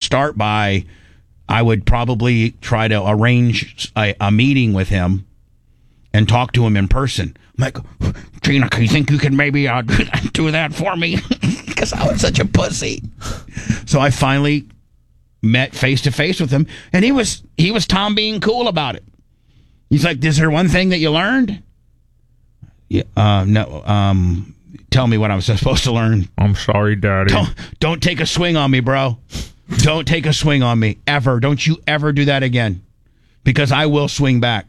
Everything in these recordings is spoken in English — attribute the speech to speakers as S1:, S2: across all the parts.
S1: start by, I would probably try to arrange a meeting with him and talk to him in person. I'm like, Gina, you think you can maybe do that for me? Because I was such a pussy. So I finally met face to face with him, and he was Tom being cool about it. He's like, is there one thing that you learned? Yeah, no. Tell me what I'm supposed to learn.
S2: I'm sorry, Daddy.
S1: Don't take a swing on me, bro. Don't take a swing on me ever. Don't you ever do that again, because I will swing back.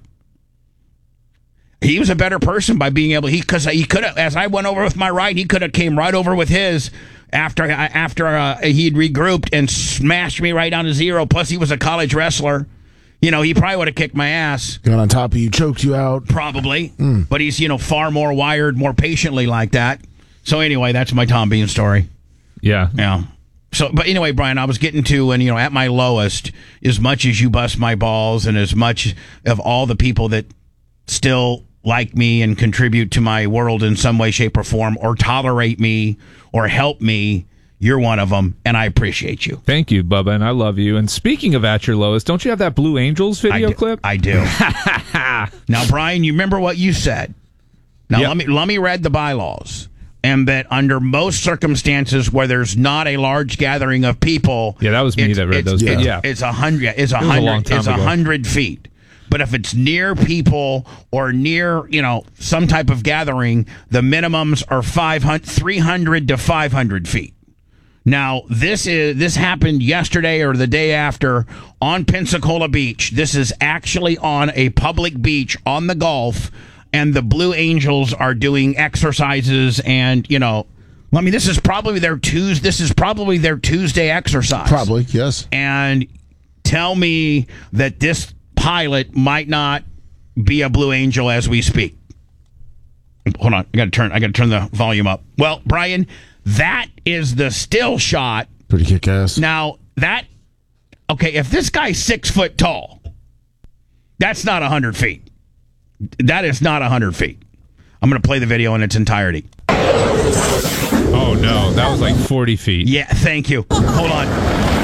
S1: He was a better person by being able, because he could have, as I went over with my right, he could have came right over with his after he'd regrouped and smashed me right down to zero. Plus, he was a college wrestler. You know, he probably would have kicked my ass.
S3: Got on top of you, choked you out.
S1: Probably. But he's, far more wired, more patiently like that. So anyway, that's my Tom Bean story.
S2: Yeah.
S1: Yeah. So, but anyway, Brian, I was getting to, and at my lowest, as much as you bust my balls and as much of all the people that still like me and contribute to my world in some way, shape, or form, or tolerate me or help me, you're one of them, and I appreciate you.
S2: Thank you, Bubba, and I love you. And speaking of at your lowest, don't you have that Blue Angels video clip?
S1: I do. Now, Brian, you remember what you said. Now,
S2: Yep.
S1: let me read the bylaws. And that under most circumstances where there's not a large gathering of people,
S2: Yeah, that was me that read those. Yeah.
S1: It's 100. It's
S2: a long
S1: 100.
S2: time
S1: It's
S2: ago.
S1: 100 feet. But if it's near people or near, some type of gathering, the minimums are 300 to 500 feet. Now, this happened yesterday or the day after on Pensacola Beach. This is actually on a public beach on the Gulf, and the Blue Angels are doing exercises and, this is probably their Tuesday exercise.
S3: Probably, yes.
S1: And tell me that this pilot might not be a Blue Angel as we speak. Hold on, I got to turn the volume up. Well, Brian, that is the still shot.
S3: Pretty kick-ass.
S1: Now, if this guy's 6 foot tall, that's not 100 feet. That is not 100 feet. I'm going to play the video in its entirety.
S2: Oh, no. That was like 40 feet.
S1: Yeah, thank you. Hold on.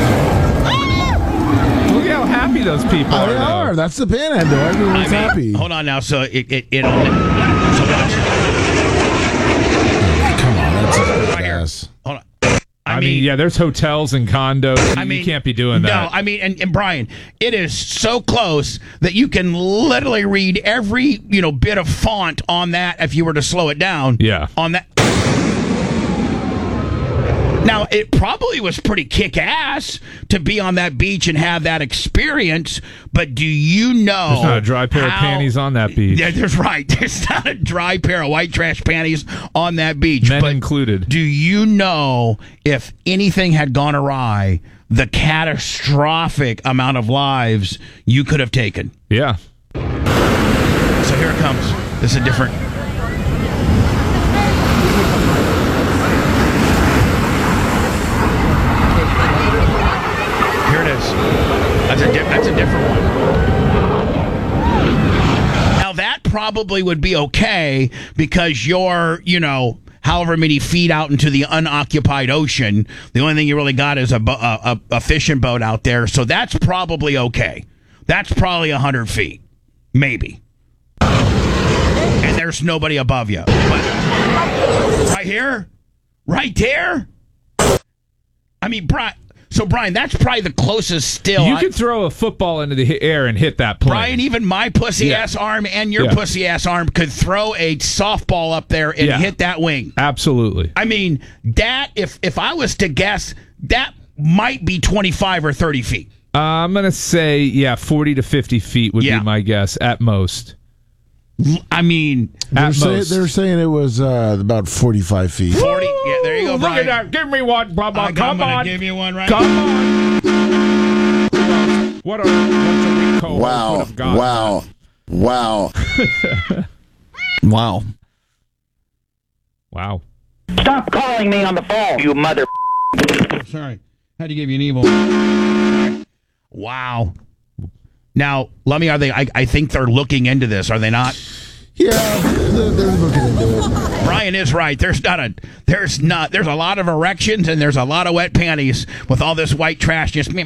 S2: Look at how happy those people
S3: They
S2: are.
S3: are. That's the panhandle. Everyone's happy.
S1: Hold on now. So it only. So watch.
S3: Come on, that's just
S1: Right here.
S3: ass.
S1: Hold on.
S2: I mean, there's hotels and condos. You can't be doing that.
S1: No, and Brian, it is so close that you can literally read every, bit of font on that if you were to slow it down.
S2: Yeah.
S1: On that. Now, it probably was pretty kick-ass to be on that beach and have that experience, but do you know...
S2: There's not a dry pair of panties on that beach.
S1: Yeah, that's right. There's not a dry pair of white trash panties on that beach.
S2: Men
S1: but
S2: included.
S1: Do you know if anything had gone awry, the catastrophic amount of lives you could have taken?
S2: Yeah.
S1: So here it comes. This is a different... Here it is. That's a different one. Now that probably would be okay because you're, however many feet out into the unoccupied ocean. The only thing you really got is a fishing boat out there. So that's probably okay. That's probably 100 feet. Maybe. And there's nobody above you. But right here? Right there? I mean, Brian, that's probably the closest still.
S2: You could throw a football into the air and hit that plane.
S1: Brian, even my pussy-ass arm and your pussy-ass arm could throw a softball up there and hit that wing.
S2: Absolutely.
S1: I mean, that, if I was to guess, that might be 25 or 30 feet.
S2: I'm going to say, 40 to 50 feet would be my guess, at most.
S1: I mean,
S3: they're saying it was about 45 feet.
S1: 40. Yeah, there you go, Brian.
S2: Look at that. Give me one, Bubba.
S1: Come on. Give you one right
S2: Come on. What a Rico
S4: Wow.
S2: would have gotten.
S4: Wow. Wow.
S5: Wow.
S2: Wow.
S6: Stop calling me on the phone, you mother.
S1: Sorry. Had to give you an evil. Wow. Now, I think they're looking into this, are they not?
S3: Yeah, they're looking into it.
S1: Brian is right. There's a lot of erections and there's a lot of wet panties with all this white trash just